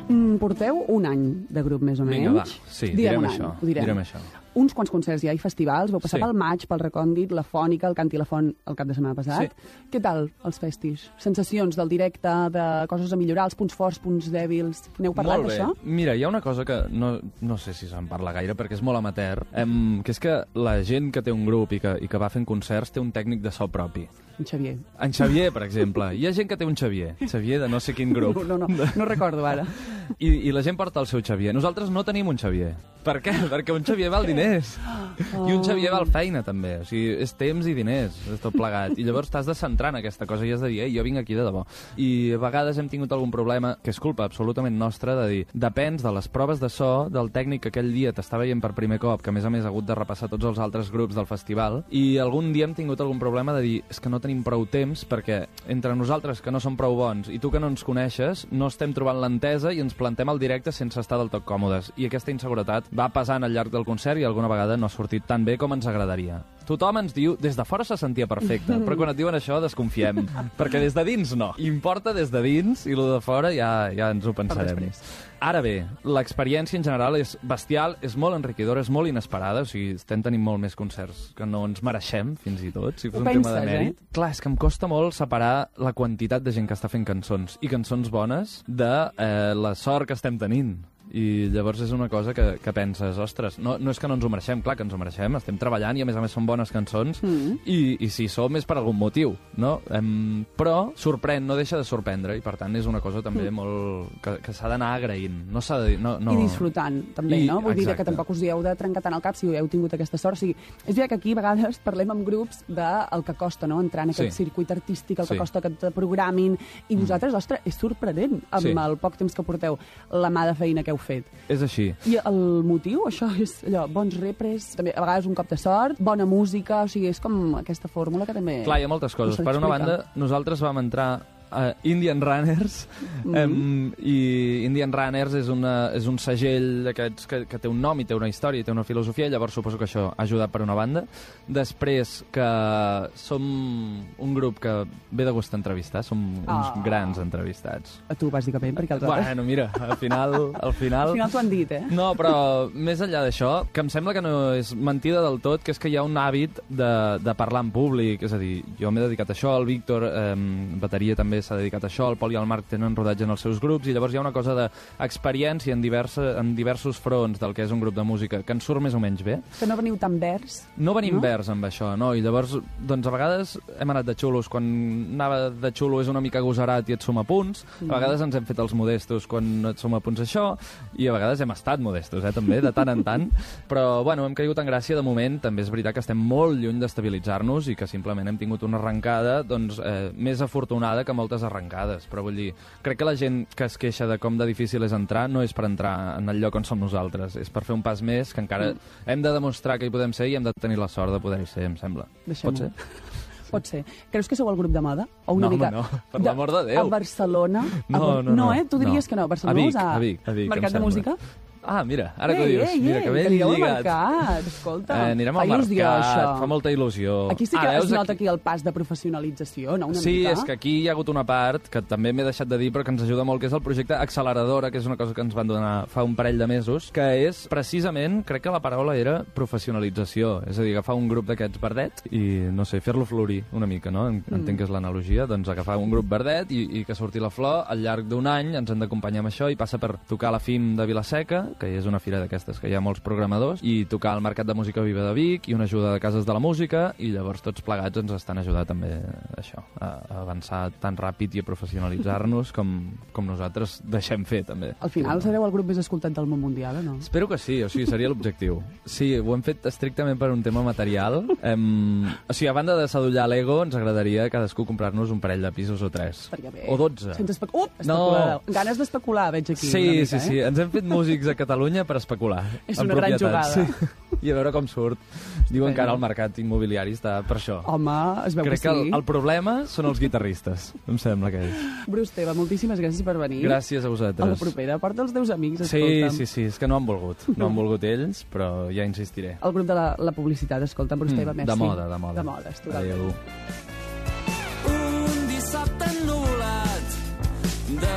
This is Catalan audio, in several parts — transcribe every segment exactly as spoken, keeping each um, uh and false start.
Mm, porteu un any de grup, més o menys. Vinga, va, sí, direm, direm això. Direm. direm això. Uns quants concerts ja i festivals. Vau passar Sí. pel Maig, pel Recòndit, la Fònica, el Cant i la Font el cap de setmana passat. Sí. Què tal, els festis? Sensacions del directe, de coses a millorar, els punts forts, punts dèbils... N'heu parlat, Molt bé. d'això? Mira, hi ha una cosa que no, no sé si se'n parla gaire, perquè és molt amateur, em, que és que la gent que té un grup i que, i que va fent concerts té un tècnic de so propi. En Xavier. En Xavier, per exemple. Hi ha gent que té un Xavier. Xavier de no sé quin grup. No, no, no, no recordo ara. I, I la gent porta el seu Xavier. Nosaltres no tenim un Xavier. Per què? Perquè un Xavier val diners. Oh. I un Xavier val feina, també. O sigui, és temps i diners, és tot plegat. I llavors t'has de centrar en aquesta cosa i has de dir, ei, jo vinc aquí de debò. I a vegades hem tingut algun problema, que és culpa absolutament nostra, de dir, depens de les proves de so, del tècnic que aquell dia t'està veient per primer cop, que a més a més ha hagut de repassar tots els altres grups del festival, i algun dia hem tingut algun problema de dir, és que no tenim prou temps, perquè entre nosaltres, que no som prou bons, i tu que no ens coneixes, no estem trobant l'entesa i ens plantem al directe sense estar del tot còmodes. I aquesta inseguretat va pesant al llarg del concert i alguna vegada no ha sortit tan bé com ens agradaria. Tothom ens diu, des de fora se sentia perfecte, però quan et diuen això desconfiem, perquè des de dins no. Importa des de dins i lo de fora ja, ja ens ho pensarem. Ara bé, l'experiència en general és bestial, és molt enriquidora, és molt inesperada, o sigui, estem tenint molt més concerts que no ens mereixem, fins i tot, si fos un tema de mèrit. Eh? Clar, és que em costa molt separar la quantitat de gent que està fent cançons, i cançons bones, de eh, la sort que estem tenint. I llavors és una cosa que, que penses, ostres, no, no és que no ens ho mereixem, clar que ens ho mereixem, estem treballant i a més a més són bones cançons, mm. i, i si som és per algun motiu, no? Em, però sorprèn, no deixa de sorprendre, i per tant és una cosa també mm. molt... que, que s'ha d'anar agraint, no s'ha de dir... No, no... I disfrutant, també, I, no? Vull exacte. dir que tampoc us dieu de trencar tant el cap si heu tingut aquesta sort. O sigui, és veritat que aquí a vegades parlem amb grups del que costa, no?, entrar en aquest sí. circuit artístic, el que sí. costa que et programin, i vosaltres, mm. ostres, és sorprenent, amb sí. el poc temps que porteu, la mà de feina que heu fet. És així. I el motiu, això és allò, bons repres, també a vegades un cop de sort, bona música, o sigui, és com aquesta fórmula que també... Clar, hi ha moltes coses. Per una banda, nosaltres vam entrar a Indian Runners, mm -hmm. um, i Indian Runners és, una, és un segell d'aquests que, que té un nom i té una història i té una filosofia, i llavors suposo que això ha ajudat per una banda. Després que som un grup que ve de gust entrevistar, som uns oh. grans entrevistats. A tu, bàsicament, perquè els altres... Bueno, mira, al final... Al final, al final t'ho han dit, eh? No, però més enllà d'això, que em sembla que no és mentida del tot, que és que hi ha un hàbit de, de parlar en públic, és a dir, jo m'he dedicat a això, el Víctor, eh, bateria també s'ha dedicat a això, el Pol i el Marc tenen rodatge en els seus grups, i llavors hi ha una cosa d'experiència en, diversa, en diversos fronts del que és un grup de música, que ens surt més o menys bé. Que no veniu tan verds. No venim no? verds amb això, no? I llavors, doncs a vegades hem anat de xulos quan anava de xulo és una mica agosarat i et suma punts, mm. a vegades ens hem fet els modestos quan et suma punts això, i a vegades hem estat modestos, eh, també, de tant en tant, però, bueno, hem caigut en gràcia de moment. També és veritat que estem molt lluny d'estabilitzar-nos i que simplement hem tingut una arrencada, doncs, eh, més afortunada que moltes arrencades, però vull dir, crec que la gent que es queixa de com de difícil és entrar no és per entrar en el lloc on som nosaltres, és per fer un pas més, que encara mm. hem de demostrar que hi podem ser i hem de tenir la sort de poder-hi ser, em sembla. Pot ser? Pot ser. Creus que sou el grup de moda? O una no, mica... no, per l'amor de Déu. A Barcelona? No, a... no, no. No, eh? Tu diries no. que no. A Barcelona a Vic, a... a Vic, a Vic, Mercat de música? Ah, mira, ara ei, que ho dius. Ei, mira, que ben lligat. Mercat, escolta. Eh, anirem fa al mercat, fa molta il·lusió. Aquí sí que ah, es nota aquí el pas de professionalització, no? Una sí, mica. és que aquí hi ha hagut una part que també m'he deixat de dir, però que ens ajuda molt, que és el projecte Acceleradora, que és una cosa que ens van donar fa un parell de mesos, que és precisament, crec que la paraula era professionalització, és a dir, agafar un grup d'aquests verdets i, no sé, fer-lo florir una mica, no? Mm. Entenc que és l'analogia, doncs agafar un grup verdet i, i que surti la flor. Al llarg d'un any ens hem d'acompanyar amb això i passa per tocar la F I M de Vila-seca, que és una fira d'aquestes que hi ha molts programadors, i tocar al Mercat de Música Viva de Vic i una ajuda de Cases de la Música, i llavors tots plegats ens estan ajudant també a això, a avançar tan ràpid i a professionalitzar-nos com, com nosaltres deixem fer, també. Al final sereu el grup més escoltat del món mundial, o no? Espero que sí, o sigui, seria l'objectiu. Sí, ho hem fet estrictament per un tema material. Em... O sigui, a banda de sadollar l'ego, ens agradaria cadascú comprar-nos un parell de pisos o tres. O dotze. Espe... Uh, no. Ganes d'especular, veig aquí. Sí, mica, sí, eh? sí. Ens hem fet músics a Catalunya per especular. És una gran jugada. Sí. I a veure com surt. Diuen que ara el mercat immobiliari està per això. Home, es veu Crec que sí. Crec que el, el problema són els guitarristes, em sembla que és. Bruce Teva, moltíssimes gràcies per venir. Gràcies a vosaltres. A la propera, porta els teus amics, sí, escolta'm. Sí, sí, és que no han volgut. No han volgut ells, però ja insistiré. El grup de la, la publicitat, escolta'm, Bruce Teva, mm, merci. De moda, de moda. De moda, Adéu. Un dissabte ennubulat de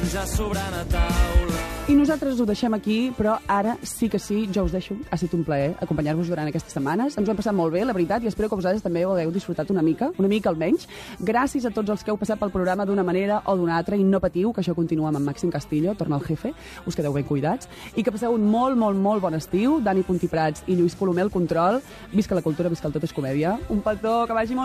menjar sobrant a taula. I nosaltres ho deixem aquí, però ara sí que sí, jo us deixo. Ha estat un plaer acompanyar-vos durant aquestes setmanes. Ens ho hem passat molt bé, la veritat, i espero que vosaltres també ho hagueu disfrutat una mica, una mica almenys. Gràcies a tots els que heu passat pel programa d'una manera o d'una altra, i no patiu, que això continua amb en Màxim Castillo, torna al jefe, us quedeu ben cuidats, i que passeu un molt, molt, molt bon estiu. Dani Puntí Prats i Lluís Colomer, el control. Visca la cultura, visca el tot és comèdia. Un petó, que vagi molt